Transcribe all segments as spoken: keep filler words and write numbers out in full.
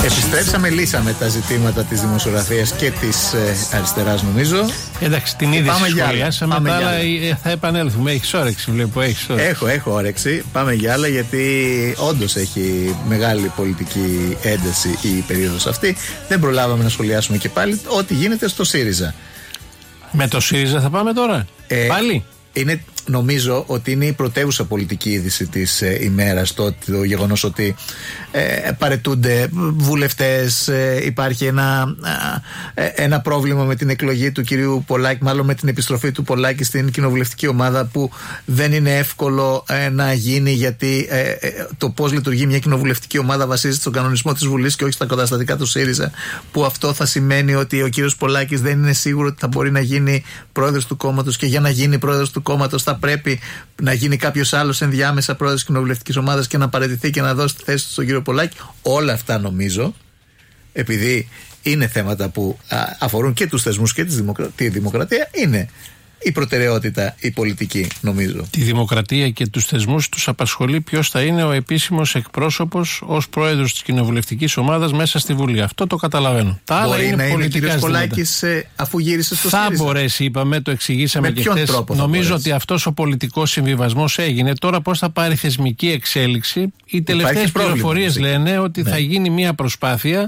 Επιστρέψαμε, λύσαμε τα ζητήματα της δημοσιογραφίας και της ε, αριστεράς, νομίζω. Εντάξει, την είδηση σχολιάσαμε, τα άλλα θα επανέλθουμε. Έχεις όρεξη, βλέπω, έχεις όρεξη. Έχω, έχω όρεξη. Πάμε για άλλα, γιατί όντως έχει μεγάλη πολιτική ένταση η περίοδος αυτή. Δεν προλάβαμε να σχολιάσουμε και πάλι ό,τι γίνεται στο ΣΥΡΙΖΑ. Με το ΣΥΡΙΖΑ θα πάμε τώρα, ε, πάλι. Είναι, νομίζω ότι είναι η πρωτεύουσα πολιτική είδηση της ε, ημέρας το, το γεγονός ότι ε, παραιτούνται βουλευτές, ε, υπάρχει ένα, ε, ένα πρόβλημα με την εκλογή του κυρίου Πολάκη, μάλλον με την επιστροφή του Πολάκη στην κοινοβουλευτική ομάδα, που δεν είναι εύκολο ε, να γίνει, γιατί ε, ε, το πώς λειτουργεί μια κοινοβουλευτική ομάδα βασίζεται στον κανονισμό της Βουλής και όχι στα καταστατικά του ΣΥΡΙΖΑ, που αυτό θα σημαίνει ότι ο κύριος Πολάκης δεν είναι σίγουρο ότι θα μπορεί να γίνει πρόεδρος του κόμματος, και για να γίνει πρόεδρος του κόμματος θα πρέπει να γίνει κάποιος άλλος ενδιάμεσα πρόεδρος της κοινοβουλευτικής ομάδας και να παραιτηθεί και να δώσει τη θέση του στον κύριο Πολάκη. Όλα αυτά, νομίζω, επειδή είναι θέματα που αφορούν και τους θεσμούς και τη δημοκρατία, είναι η προτεραιότητα η πολιτική, νομίζω. Τη δημοκρατία και τους θεσμούς τους απασχολεί ποιος θα είναι ο επίσημος εκπρόσωπος ως πρόεδρος της κοινοβουλευτικής ομάδας μέσα στη Βουλή. Αυτό το καταλαβαίνω. Τα Μπορεί άλλα είναι να είναι ο κύριος Πολάκης, αφού γύρισε στο ΣΥΡΙΖΑ. Θα μπορέσει, είπαμε, το εξηγήσαμε με και χθες. Νομίζω ότι αυτός ο πολιτικός συμβιβασμός έγινε. Τώρα πώς θα πάρει θεσμική εξέλιξη? Οι τελευταίες πληροφορίες λένε ότι ναι. θα γίνει μια προσπάθεια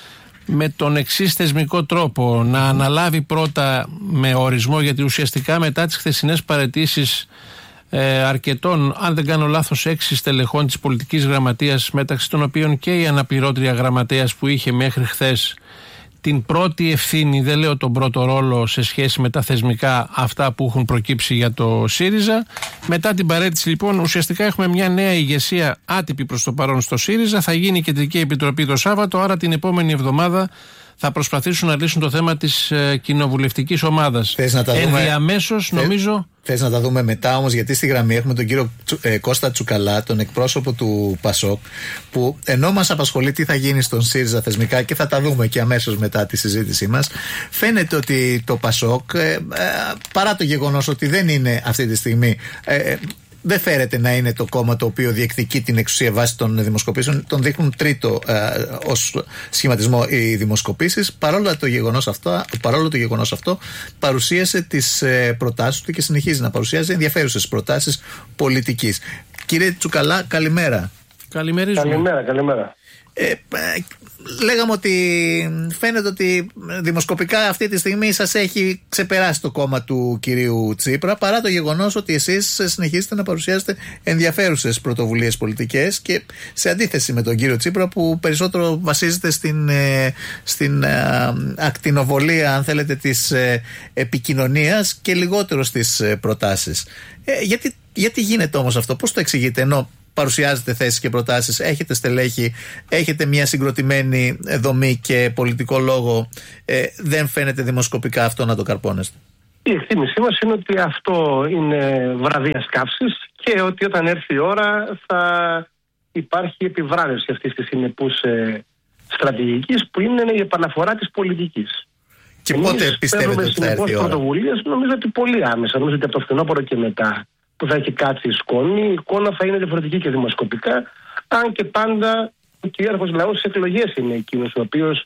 με τον εξής θεσμικό τρόπο: να αναλάβει πρώτα με ορισμό, γιατί ουσιαστικά μετά τις χθεσινές παραιτήσεις ε, αρκετών, αν δεν κάνω λάθος, έξι στελεχών της πολιτικής γραμματείας, μεταξύ των οποίων και η αναπληρώτρια γραμματέας που είχε μέχρι χθες την πρώτη ευθύνη, δεν λέω τον πρώτο ρόλο σε σχέση με τα θεσμικά αυτά που έχουν προκύψει για το ΣΥΡΙΖΑ. Μετά την παραίτηση, λοιπόν, ουσιαστικά έχουμε μια νέα ηγεσία άτυπη προς το παρόν στο ΣΥΡΙΖΑ. Θα γίνει η Κεντρική Επιτροπή το Σάββατο, άρα την επόμενη εβδομάδα θα προσπαθήσουν να λύσουν το θέμα της ε, κοινοβουλευτικής ομάδας. Ενδιαμέσως, νομίζω. Θες να τα δούμε μετά, όμως, γιατί στη γραμμή έχουμε τον κύριο ε, Κώστα Τσουκαλά, τον εκπρόσωπο του ΠΑΣΟΚ, που ενώ μας απασχολεί τι θα γίνει στον ΣΥΡΙΖΑ θεσμικά, και θα τα δούμε και αμέσως μετά τη συζήτησή μας, φαίνεται ότι το ΠΑΣΟΚ, ε, ε, παρά το γεγονός ότι δεν είναι αυτή τη στιγμή, ε, δεν φέρεται να είναι το κόμμα το οποίο διεκδικεί την εξουσία βάσει των δημοσκοπήσεων, τον δείχνουν τρίτο ε, ως σχηματισμό οι δημοσκοπήσεις. Παρόλο το γεγονός αυτό, παρόλο το γεγονός αυτό παρουσίασε τις ε, προτάσεις του και συνεχίζει να παρουσιάζει ενδιαφέρουσες προτάσεις πολιτικής. Κύριε Τσουκαλά, καλημέρα. Καλημέρα, καλημέρα. Ε, λέγαμε ότι φαίνεται ότι δημοσκοπικά αυτή τη στιγμή σας έχει ξεπεράσει το κόμμα του κυρίου Τσίπρα, παρά το γεγονός ότι εσείς συνεχίζετε να παρουσιάζετε ενδιαφέρουσες πρωτοβουλίες πολιτικές, και σε αντίθεση με τον κύριο Τσίπρα, που περισσότερο βασίζεται στην, στην ακτινοβολία, αν θέλετε, της επικοινωνίας και λιγότερο στις προτάσεις. Ε, γιατί, γιατί γίνεται όμως αυτό? Πώς το εξηγείτε, ενώ παρουσιάζετε θέσεις και προτάσεις, έχετε στελέχη, έχετε μια συγκροτημένη δομή και πολιτικό λόγο, ε, δεν φαίνεται δημοσκοπικά αυτό να το καρπώνεστε? Η εκτίμησή μας είναι ότι αυτό είναι βραδία καύσης και ότι όταν έρθει η ώρα θα υπάρχει επιβράβευση αυτής της συνεπούς ε, στρατηγικής, που είναι η επαναφορά της πολιτικής. Και Εμείς πότε πιστεύετε ότι θα έρθει η ώρα? Πρωτοβουλίες, νομίζω ότι πολύ άμεσα, νομίζω ότι από το φθινόπωρο και μετά, που θα έχει κάτσει η σκόνη, η εικόνα θα είναι διαφορετική και δημοσκοπικά, αν και πάντα ο κυρίαρχος λαός στις εκλογές είναι εκείνος ο οποίος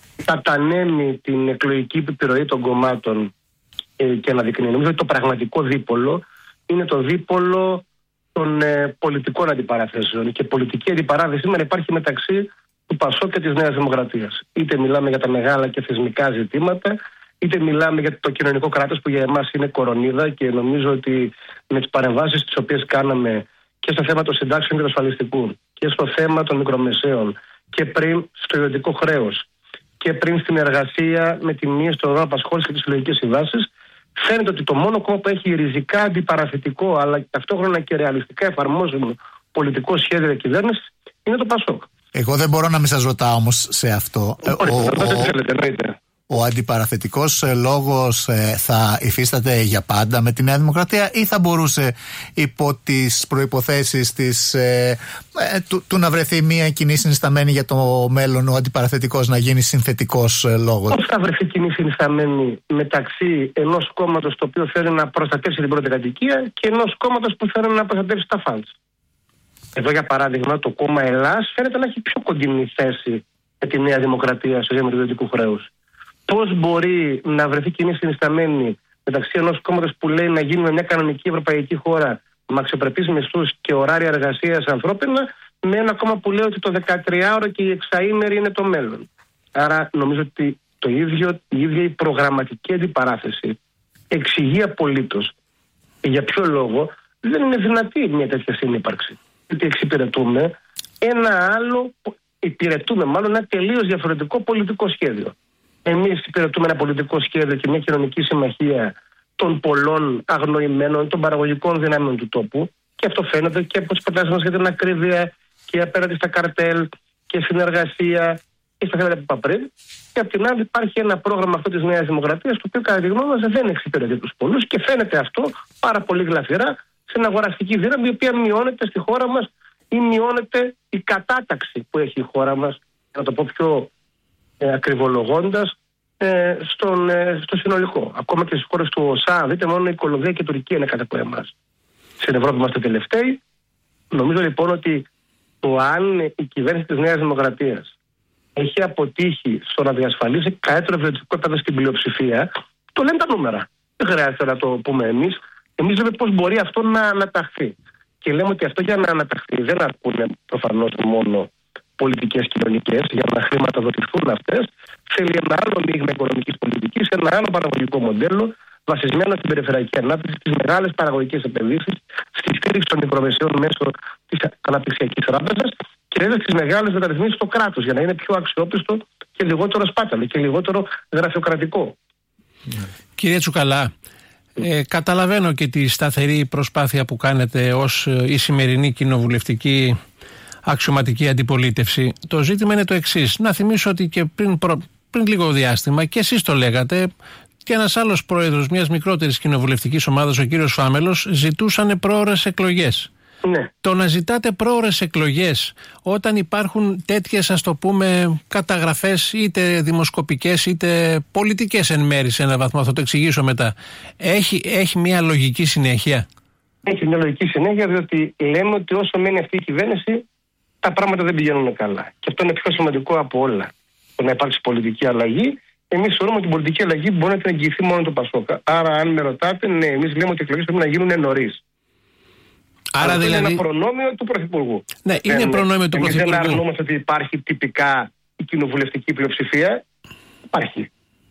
κατανέμει την εκλογική επιρροή των κομμάτων ε, και αναδεικνύει. Νομίζω ότι το πραγματικό δίπολο είναι το δίπολο των ε, πολιτικών αντιπαραθέσεων, και πολιτική αντιπαράθεση σήμερα υπάρχει μεταξύ του ΠΑΣΟΚ και της Νέας Δημοκρατίας. Είτε μιλάμε για τα μεγάλα και θεσμικά ζητήματα, είτε μιλάμε για το κοινωνικό κράτος, που για εμάς είναι κορονίδα, και νομίζω ότι με τις παρεμβάσεις τις οποίες κάναμε και στο θέμα των συντάξεων και του ασφαλιστικού και στο θέμα των μικρομεσαίων και πριν στο ιδιωτικό χρέος και πριν στην εργασία με τη μείωση των ωρών απασχόλησης και τις συλλογικές συμβάσεις, φαίνεται ότι το μόνο κόμμα που έχει ριζικά αντιπαραθετικό αλλά ταυτόχρονα και ρεαλιστικά εφαρμόζουμε πολιτικό σχέδιο διακυβέρνησης είναι το ΠΑΣΟΚ. Εγώ δεν μπορώ να μην σας ρωτάω όμως σε αυτό. Ο αντιπαραθετικός λόγος ε, θα υφίσταται για πάντα με τη Νέα Δημοκρατία, ή θα μπορούσε υπό τις προϋποθέσεις της, ε, ε, του, του να βρεθεί μια κοινή συνισταμένη για το μέλλον ο αντιπαραθετικός να γίνει συνθετικός ε, λόγος? Πώς θα βρεθεί κοινή συνισταμένη μεταξύ ενός κόμματος το οποίο θέλει να προστατεύσει την πρώτη κατοικία και ενός κόμματος που θέλει να προστατεύσει τα φαντς? Εδώ, για παράδειγμα, το κόμμα Ελλάς φαίνεται να έχει πιο κοντινή θέση με τη Νέα Δημοκρατία στο ζήτημα του ιδιωτικού χρέους. Πώς μπορεί να βρεθεί κοινή συνισταμένη μεταξύ ενός κόμματος που λέει να γίνουμε μια κανονική ευρωπαϊκή χώρα με αξιοπρεπείς μισθούς και ωράρια εργασίας ανθρώπινα, με ένα κόμμα που λέει ότι το δεκατριάωρο και η εξαήμερη είναι το μέλλον. Άρα νομίζω ότι το ίδιο, η ίδια η προγραμματική αντιπαράθεση εξηγεί απολύτως για ποιο λόγο δεν είναι δυνατή μια τέτοια συνύπαρξη. Γιατί εξυπηρετούμε ένα άλλο, υπηρετούμε μάλλον ένα τελείως διαφορετικό πολιτικό σχέδιο. Εμείς υπηρετούμε ένα πολιτικό σχέδιο και μια κοινωνική συμμαχία των πολλών αγνοημένων, των παραγωγικών δυνάμεων του τόπου, και αυτό φαίνεται και από τις προτάσεις μας για την ακρίβεια και απέναντι στα καρτέλ και συνεργασία και στα θέματα που είπα πριν. Και απ' την άλλη υπάρχει ένα πρόγραμμα αυτό της Νέας Δημοκρατίας, το οποίο κατά τη γνώμη μας δεν εξυπηρετεί τους πολλούς και φαίνεται αυτό πάρα πολύ γλαφυρά στην αγοραστική δύναμη, η οποία μειώνεται στη χώρα μας ή μειώνεται η κατάταξη που έχει η χώρα μας, να το πω πιο ε, ακριβολογώντας, ε, στον, ε, στο συνολικό. Ακόμα και στις χώρες του ΟΣΑ, δείτε, μόνο η Κολομβία και η Τουρκία είναι κάτω από εμάς. Στην Ευρώπη είμαστε τελευταίοι. Νομίζω λοιπόν ότι το αν η κυβέρνηση της Νέας Δημοκρατίας έχει αποτύχει στο να διασφαλίσει καλύτερο ευρωβουλευτικό επίπεδο στην πλειοψηφία, το λένε τα νούμερα. Δεν χρειάζεται να το πούμε εμείς. Εμείς λέμε πώς μπορεί αυτό να αναταχθεί. Και λέμε ότι αυτό για να αναταχθεί δεν αρκούν προφανώς μόνο πολιτικές κοινωνικές, για να χρηματοδοτηθούν αυτές. Θέλει ένα άλλο μείγμα οικονομικής πολιτικής, ένα άλλο παραγωγικό μοντέλο, βασισμένο στην περιφερειακή ανάπτυξη, στις μεγάλες παραγωγικές επενδύσεις, στη στήριξη των μικρομεσαίων μέσω της αναπτυξιακής τράπεζας και βέβαια στις μεγάλες μεταρρυθμίσεις στο κράτος, για να είναι πιο αξιόπιστο και λιγότερο σπάταλο και λιγότερο γραφειοκρατικό. Κύριε Τσουκαλά, ε, καταλαβαίνω και τη σταθερή προσπάθεια που κάνετε ως η σημερινή κοινοβουλευτική αξιωματική αντιπολίτευση. Το ζήτημα είναι το εξής. Να θυμίσω ότι και πριν, προ... πριν λίγο διάστημα και εσείς το λέγατε και ένας άλλος πρόεδρος μιας μικρότερης κοινοβουλευτικής ομάδας, ο κύριος Φάμελος, ζητούσαν πρόωρες εκλογές. Ναι. Το να ζητάτε πρόωρες εκλογές όταν υπάρχουν τέτοιες, ας το πούμε, καταγραφές είτε δημοσκοπικές είτε πολιτικές εν μέρη σε έναν βαθμό, θα το εξηγήσω μετά, έχει, έχει μια λογική συνέχεια? Έχει μια λογική συνέχεια, διότι λέμε ότι όσο μένει αυτή η κυβέρνηση τα πράγματα δεν πηγαίνουν καλά. Και αυτό είναι πιο σημαντικό από όλα. Το να υπάρξει πολιτική αλλαγή. Εμείς θεωρούμε ότι η πολιτική αλλαγή μπορεί να την εγγυηθεί μόνο το ΠΑΣΟΚ. Άρα, αν με ρωτάτε, ναι, εμείς λέμε ότι οι εκλογές πρέπει να γίνουν νωρίς. Άρα αυτό δηλαδή... είναι ένα προνόμιο του Πρωθυπουργού. Ναι, είναι ε, προνόμιο του Πρωθυπουργού. Εμείς δεν αρνούμαστε ότι υπάρχει τυπικά η κοινοβουλευτική πλειοψηφία. Υπάρχει.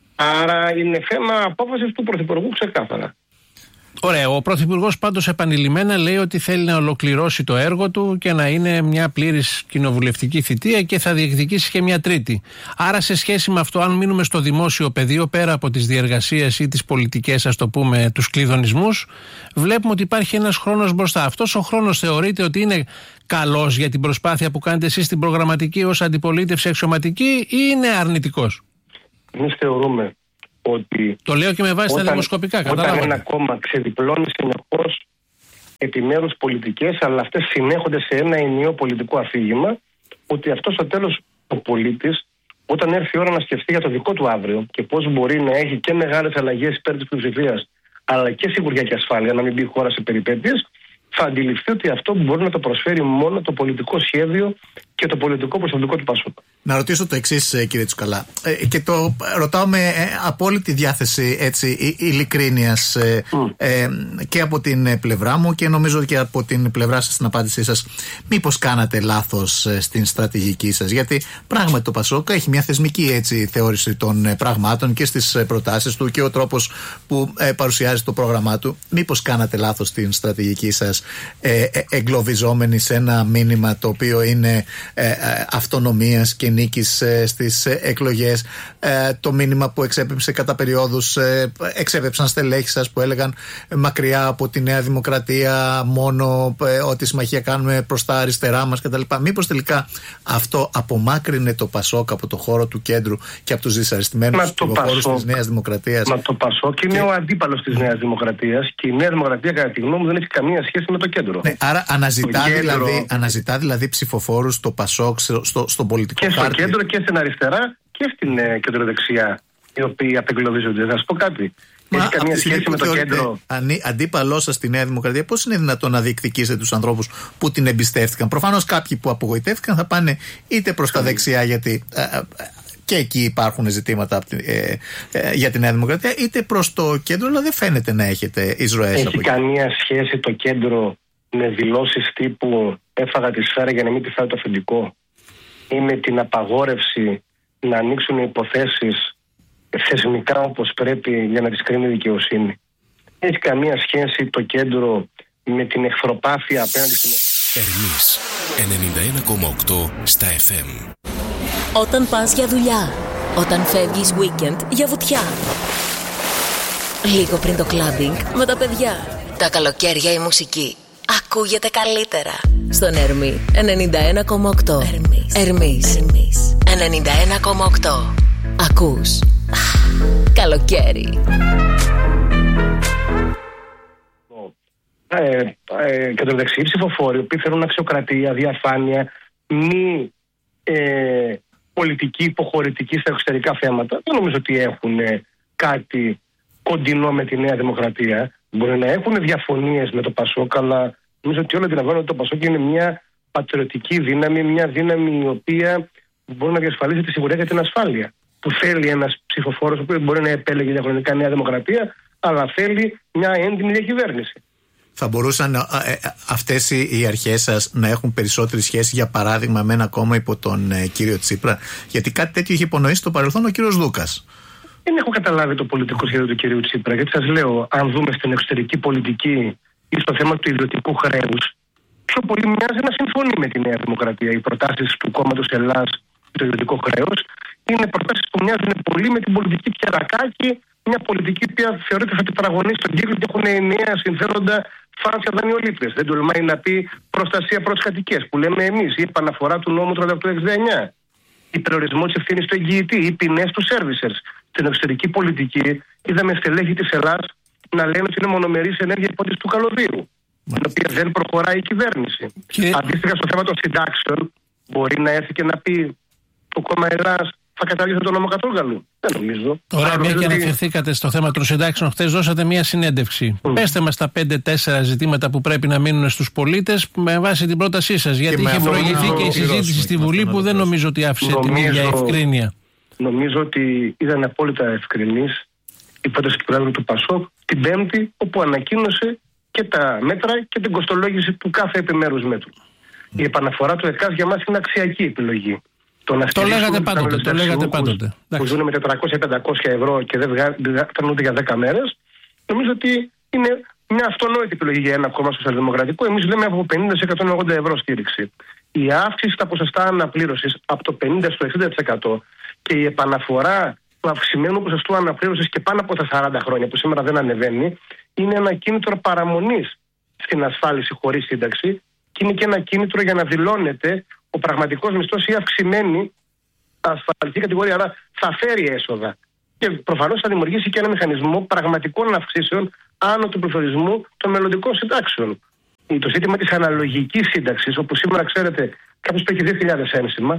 Άρα είναι θέμα απόφασης του Πρωθυπουργού ξεκάθαρα. Ωραία. Ο Πρωθυπουργός πάντως επανειλημμένα λέει ότι θέλει να ολοκληρώσει το έργο του και να είναι μια πλήρης κοινοβουλευτική θητεία και θα διεκδικήσει και μια τρίτη. Άρα, σε σχέση με αυτό, αν μείνουμε στο δημόσιο πεδίο, πέρα από τις διεργασίες ή τις πολιτικές, ας το πούμε, τους κλειδονισμούς, βλέπουμε ότι υπάρχει ένας χρόνος μπροστά. Αυτός ο χρόνος θεωρείται ότι είναι καλός για την προσπάθεια που κάνετε εσείς στην προγραμματική ως αντιπολίτευση αξιωματική ή είναι αρνητικός? Εμείς θεωρούμε ότι το λέω και με βάση όταν, τα δημοσκοπικά. Όταν ένα κόμμα ξεδιπλώνει συνεχώς επιμέρους πολιτικές, αλλά αυτές συνέχονται σε ένα ενιαίο πολιτικό αφήγημα, ότι αυτό στο τέλος ο πολίτης, όταν έρθει η ώρα να σκεφτεί για το δικό του αύριο και πώς μπορεί να έχει και μεγάλες αλλαγές υπέρ της πλειοψηφίας, αλλά και σιγουριά και ασφάλεια, να μην μπει η χώρα σε περιπέτειες, θα αντιληφθεί ότι αυτό μπορεί να το προσφέρει μόνο το πολιτικό σχέδιο και το πολιτικό προσωπικό του ΠΑΣΟΚ. Να ρωτήσω το εξής, κύριε Τσουκαλά, ε, και το ρωτάω με ε, απόλυτη διάθεση έτσι, ειλικρίνειας ε, mm. ε, και από την πλευρά μου και νομίζω και από την πλευρά σας στην απάντησή σας. Μήπως κάνατε λάθος ε, στην στρατηγική σας? Γιατί πράγματι το ΠΑΣΟΚ έχει μια θεσμική έτσι, θεώρηση των ε, πραγμάτων και στις ε, προτάσεις του και ο τρόπος που ε, παρουσιάζει το πρόγραμμά του. Μήπως κάνατε λάθος στην στρατηγική σας ε, ε, εγκλωβιζόμενοι σε ένα μήνυμα το οποίο είναι ε, ε, αυτονομίας και νίκης ε, στις ε, εκλογές, ε, το μήνυμα που εξέπεψε κατά περιόδους, ε, εξέπεψαν στελέχοι σας που έλεγαν ε, μακριά από τη Νέα Δημοκρατία, μόνο ε, ότι συμμαχία κάνουμε προς τα αριστερά μας κτλ. Μήπως τελικά αυτό απομάκρυνε το ΠΑΣΟΚ από το χώρο του κέντρου και από τους δυσαρεστημένους ψηφοφόρους της Νέας Δημοκρατίας? Μα το ΠΑΣΟΚ είναι και... ο αντίπαλος της Νέας Δημοκρατίας και η Νέα Δημοκρατία, κατά τη γνώμη μου, δεν έχει καμία σχέση με το κέντρο. Ναι, άρα αναζητά, κέντρο... δηλαδή, αναζητά δηλαδή ψηφοφόρους το ΠΑΣΟΚ στο, στο, στον πολιτικό και χάρτη. Και στο κέντρο και στην αριστερά και στην ε, κεντροδεξιά, οι οποίοι απεγκλωβίζονται. Θα σας πω κάτι. Έχει καμία σχέση με το κέντρο? Αντίπαλό σας στη Νέα Δημοκρατία, πώς είναι δυνατόν να διεκδικήσετε τους ανθρώπους που την εμπιστεύτηκαν? Προφανώς κάποιοι που απογοητεύτηκαν θα πάνε είτε προς τα δεξιά, γιατί ε, ε, και εκεί υπάρχουν ζητήματα ε, ε, για τη Νέα Δημοκρατία, είτε προς το κέντρο, αλλά δεν φαίνεται να έχετε εισρωές. Έχει καμία σχέση το κέντρο με δηλώσεις τύπου έφαγα τη σφαίρα για να μην τη φάει το αφεντικό, ή με την απαγόρευση να ανοίξουν υποθέσεις θεσμικά όπως πρέπει για να τις κρίνει η δικαιοσύνη? Έχει καμία σχέση το κέντρο με την εχθροπάθεια απέναντι στην Ερμής ενενήντα ένα κόμμα οκτώ στα εφ εμ. Όταν πας για δουλειά, όταν φεύγεις weekend για βουτιά, λίγο πριν το κλαμπινγκ με τα παιδιά, τα καλοκαίρια η μουσική ακούγεται καλύτερα στον Ερμή ενενήντα ένα κόμμα οκτώ. Ερμής, Ερμής. Ερμής ενενήντα ένα κόμμα οκτώ. Ακούς καλοκαίρι. Ε, ε, κεντροδεξιοί ψηφοφόροι, οι οποίοι θέλουν αξιοκρατία, διαφάνεια, μη ε, πολιτική υποχωρητική στα εξωτερικά θέματα, δεν νομίζω ότι έχουν ε, κάτι κοντινό με τη Νέα Δημοκρατία. Μπορεί να έχουν διαφωνίες με το Πασόκ, αλλά νομίζω ότι όλοι αντιλαμβάνονται ότι το Πασόκ είναι μια πατριωτική δύναμη, μια δύναμη η οποία μπορεί να διασφαλίσει τη σιγουριά και την ασφάλεια. Που θέλει ένας ψηφοφόρος, ο οποίος μπορεί να επέλεγε διαχρονικά Νέα Δημοκρατία, αλλά θέλει μια έντιμη διακυβέρνηση. Θα μπορούσαν ε, ε, αυτές οι, οι αρχές σας να έχουν περισσότερη σχέση, για παράδειγμα, με ένα κόμμα υπό τον ε, κύριο Τσίπρα? Γιατί κάτι τέτοιο είχε υπονοήσει στο παρελθόν ο κύριος Λούκας. Δεν έχω καταλάβει το πολιτικό σχέδιο του κυρίου Τσίπρα, γιατί σας λέω, αν δούμε στην εξωτερική πολιτική ή στο θέμα του ιδιωτικού χρέους, πιο πολύ μοιάζει να συμφωνεί με τη Νέα Δημοκρατία. Οι προτάσεις του κόμματος Ελλάς για το ιδιωτικό χρέος είναι προτάσεις που μοιάζουν πολύ με την πολιτική Κερακάκη, μια πολιτική που θεωρείται ότι θα την παραγωνίσει στον κύκλο και έχουν νέα συμφέροντα φάνσια δανειολήπτες. Δεν τολμάει να πει προστασία προς τις κατοικίες, που λέμε εμείς, ή επαναφορά του νόμου τριάντα οκτώ εξήντα εννιά, ή περιορισμό της ευθύνης του εγγυητή, ή ποινές του servicers. Στην εξωτερική πολιτική είδαμε στελέχη της Ελλάς να λένε ότι είναι μονομερής ενέργεια υπότιτλοι του καλωδίου, την οποία δεν προχωράει η κυβέρνηση. Και... Αντίστοιχα στο θέμα των συντάξεων, μπορεί να έρθει και να πει το κόμμα Ελλάς θα καταργήσει τον νόμο Κατρούγκαλου? Δεν νομίζω. Ωραία, μια και αναφερθήκατε στο θέμα των συντάξεων, χθες δώσατε μια συνέντευξη. Mm. Πέστε μας τα πέντε τέσσερα ζητήματα που πρέπει να μείνουν στους πολίτες με βάση την πρότασή σας. Γιατί είχε προηγηθεί και η συζήτηση στη Βουλή που δεν νομίζω ότι άφησε νομίζω, την ίδια ευκρίνεια. Νομίζω ότι ήταν απόλυτα ευκρινής η πρόταση του Πρόεδρου του Πασόκ την Πέμπτη, όπου ανακοίνωσε και τα μέτρα και την κοστολόγηση του κάθε επιμέρους μέτρου. Mm. Η επαναφορά του ΕΚΑΣ για μας είναι αξιακή επιλογή. Το, το λέγατε πάντοτε, το λέγατε πάντοτε. Που ζουν με τετρακόσια με πεντακόσια ευρώ και δεν φτάνουν για δέκα μέρες. Νομίζω ότι είναι μια αυτονόητη επιλογή για ένα κόμμα σοσιαλδημοκρατικό. Εμείς λέμε από πενήντα σε εκατόν ογδόντα ευρώ στήριξη. Η αύξηση στα ποσοστά αναπλήρωσης από το πενήντα στο εξήντα τοις εκατό και η επαναφορά του αυξημένου ποσοστού αναπλήρωσης και πάνω από τα σαράντα χρόνια, που σήμερα δεν ανεβαίνει, είναι ένα κίνητρο παραμονής στην ασφάλιση χωρίς σύνταξη και είναι και ένα κίνητρο για να δηλώνεται ο πραγματικός μισθός ή αυξημένη ασφαλιστική κατηγορία, αλλά θα φέρει έσοδα. Και προφανώς θα δημιουργήσει και ένα μηχανισμό πραγματικών αυξήσεων άνω του πληθωρισμού των μελλοντικών συντάξεων. Το ζήτημα της αναλογικής σύνταξης, όπου σήμερα ξέρετε κάποιος που έχει δύο χιλιάδες ένσημα,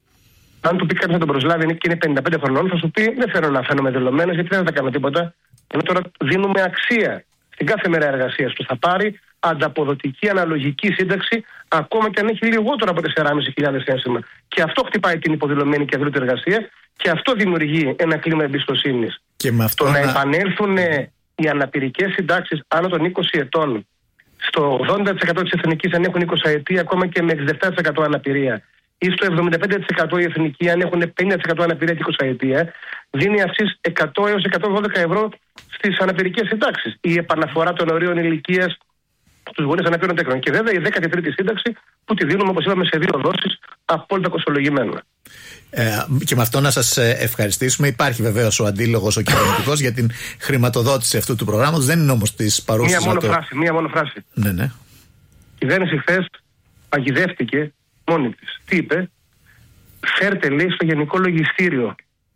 αν του πει κάποιος να τον προσλάβει και είναι πενήντα πέντε χρονών, θα σου πει δεν θέλω να φαίνομαι δηλωμένος, γιατί δεν θα κάνω τίποτα. Ενώ τώρα δίνουμε αξία στην κάθε μέρα εργασίας που θα πάρει ανταποδοτική αναλογική σύνταξη, ακόμα και αν έχει λιγότερο από τέσσερις χιλιάδες πεντακόσια ένσημα. Και αυτό χτυπάει την υποδηλωμένη και αδρούτη εργασία και αυτό δημιουργεί ένα κλίμα εμπιστοσύνης. Και με αυτό το να, να επανέλθουν οι αναπηρικές συντάξεις άνω των είκοσι ετών στο ογδόντα τοις εκατό της εθνικής αν έχουν είκοσι ετία, ακόμα και με εξήντα επτά τοις εκατό αναπηρία, ή στο εβδομήντα πέντε τοις εκατό η εθνική αν έχουν πενήντα τοις εκατό αναπηρία και είκοσι ετία, δίνει αυξήσεις εκατό έως εκατόν δώδεκα ευρώ στις αναπηρικές συντάξεις. Η επαναφορά των ορίων ηλικίας στους γονείς αναπήρων τέκνων. Και βέβαια η δέκατη τρίτη σύνταξη που τη δίνουμε, όπως είπαμε, σε δύο δόσεις απόλυτα κοστολογημένα. Ε, και με αυτό να σας ευχαριστήσουμε. Υπάρχει βεβαίως ο αντίλογος, ο κυβερνητικός, για την χρηματοδότηση αυτού του προγράμματος. Δεν είναι όμως της παρούσης. Μία μόνο το... φράση. Μία μόνο φράση. Ναι, ναι. Η κυβέρνηση χθες παγιδεύτηκε μόνη της. Τι είπε? Φέρτε, λέει, στο Γενικό Λογιστήριο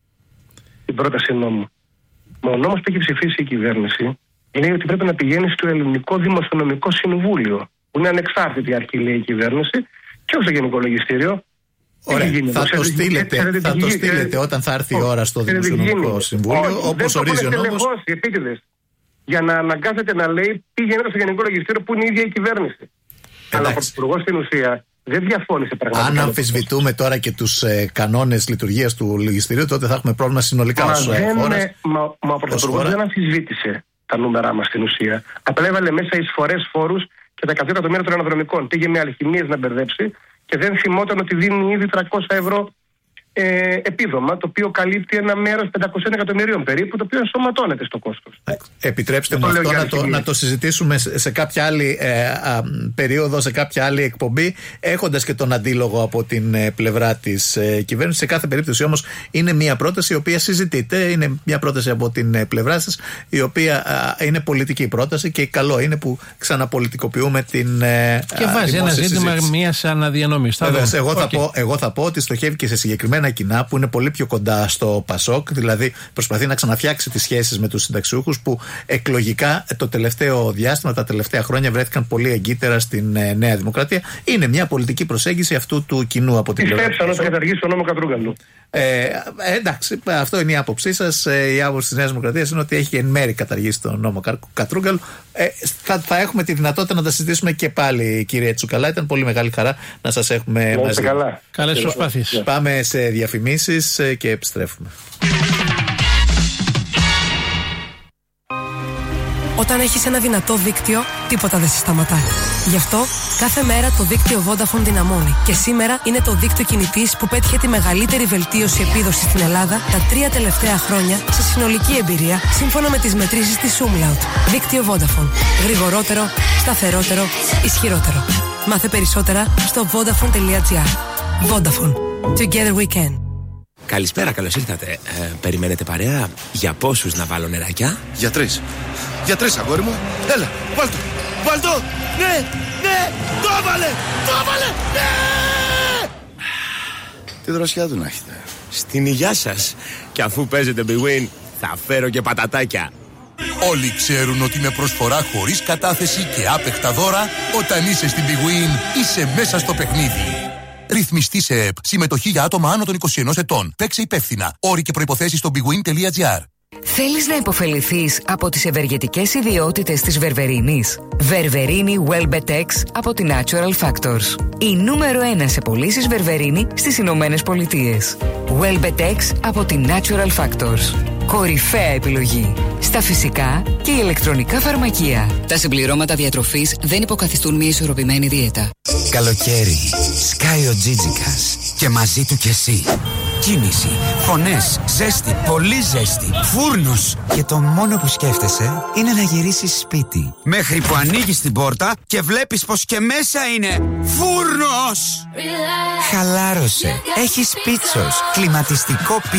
την πρόταση νόμου. Μα ο νόμος που έχει ψηφίσει η κυβέρνηση λέει ότι πρέπει να πηγαίνει στο Ελληνικό Δημοσιονομικό Συμβούλιο, που είναι ανεξάρτητη αρχή, λέει η κυβέρνηση, και όχι στο Γενικό Λογιστήριο. Ωραία, θα το στείλετε, θα το στείλετε όταν θα έρθει η ώρα στο Δημοσιονομικό Συμβούλιο, όπως ορίζει ο νόμος. Επίτηδες, για να αναγκάσετε να λέει πήγαινε στο Γενικό Λογιστήριο που είναι η ίδια η κυβέρνηση. Αλλά ο Πρωθυπουργός στην ουσία δεν διαφώνησε πραγματικά. Αν αμφισβητούμε τώρα και τους ε, κανόνες λειτουργίας του Λογιστηρίου, τότε θα έχουμε πρόβλημα συνολικά ως χώρα. Μα, μα ο Πρωθυπουργός δεν αμφισβήτησε τα νούμερά μας στην ουσία. Απλά έβαλε μέσα εισφορές, φόρους και τα εκατό εκατομμύρια των αναδρομικών. Πήγε με αλχημίες να μπερδέψει και δεν θυμόταν ότι δίνει ήδη τριακόσια ευρώ ε, επίδομα, το οποίο καλύπτει ένα μέρος πεντακόσια εκατομμυρίων περίπου, το οποίο ενσωματώνεται στο κόστος. Επιτρέψτε μου αυτό να το, να το συζητήσουμε σε, σε κάποια άλλη ε, α, περίοδο, σε κάποια άλλη εκπομπή, έχοντας και τον αντίλογο από την ε, πλευρά της ε, κυβέρνησης. Σε κάθε περίπτωση όμως είναι μια πρόταση η οποία συζητείται, είναι μια πρόταση από την ε, πλευρά σας, η οποία α, είναι πολιτική πρόταση και καλό είναι που ξαναπολιτικοποιούμε την ε, και α, βάζει ένα ζήτημα μιας αναδιανομής. Εγώ, okay. εγώ θα πω ότι στοχεύει και σε συγκεκριμένα κοινά που είναι πολύ πιο κοντά στο Πασόκ, δηλαδή προσπαθεί να ξαναφτιάξει τις σχέσεις με τους συνταξιούχους που εκλογικά το τελευταίο διάστημα, τα τελευταία χρόνια βρέθηκαν πολύ εγκύτερα στην ε, Νέα Δημοκρατία. Είναι μια πολιτική προσέγγιση αυτού του κοινού από την πλευρά. Πιστέψαν ότι θα καταργήσει τον νόμο Κατρούγκαλου. Ε, εντάξει, αυτό είναι η άποψή σας. Ε, η άποψη της Νέας Δημοκρατίας είναι ότι έχει εν μέρη καταργήσει τον νόμο Κατρούγκαλου. Ε, θα, θα έχουμε τη δυνατότητα να τα συζητήσουμε και πάλι, κύριε Τσουκαλά. Ήταν πολύ μεγάλη χαρά να σας έχουμε Λέβαια μαζί. Καλά. Καλές προσπάθειες. Πάμε σε διαφημίσεις και επιστρέφουμε. Όταν έχεις ένα δυνατό δίκτυο, τίποτα δεν σε σταματάει. Γι' αυτό, κάθε μέρα το δίκτυο Vodafone δυναμώνει. Και σήμερα είναι το δίκτυο κινητής που πέτυχε τη μεγαλύτερη βελτίωση επίδοσης στην Ελλάδα τα τρία τελευταία χρόνια σε συνολική εμπειρία, σύμφωνα με τις μετρήσεις της Umlaut. Δίκτυο Vodafone. Γρηγορότερο, σταθερότερο, ισχυρότερο. Μάθε περισσότερα στο vodafone.gr. Vodafone. Together we can. Καλησπέρα, καλώς ήρθατε. Ε, περιμένετε παρέα? Για πόσους να βάλω νεράκια? Για τρεις. Για τρεις, αγόρι μου. Έλα, βάλ' το. Βάλ' το. Ναι, ναι, το έβαλε, το έβαλε, ναι. Τι δροσιά του να έχετε. Στην υγειά σας. Και αφού παίζετε Big Win, θα φέρω και πατατάκια. Όλοι ξέρουν ότι με προσφορά χωρίς κατάθεση και άπεχτα δώρα, όταν είσαι στην Big Win, είσαι μέσα στο παιχνίδι. Ρυθμιστή σε ΕΠ. Συμμετοχή για άτομα άνω των είκοσι ενός ετών. Παίξε υπεύθυνα. Όροι και προϋποθέσεις στο bigwin.gr. Θέλεις να υποφεληθείς από τις ευεργετικές ιδιότητες της βερβερίνης? Βερβερίνη Welbetex από τη Natural Factors. Η νούμερο ένα σε πωλήσεις βερβερίνη στις Ηνωμένες Πολιτείες. Welbetex από τη Natural Factors. Κορυφαία επιλογή στα φυσικά και ηλεκτρονικά φαρμακεία. Τα συμπληρώματα διατροφής δεν υποκαθιστούν μια ισορροπημένη δίαιτα. Καλοκαίρι, σκάει ο Τζίτζικας και μαζί του κι εσύ. Κίνηση, φωνές, ζέστη, πολύ ζέστη, φούρνος. Και το μόνο που σκέφτεσαι είναι να γυρίσεις σπίτι. Μέχρι που ανοίγεις την πόρτα και βλέπεις πως και μέσα είναι φούρνος. Χαλάρωσε, έχεις πίτσος, κλιματιστικό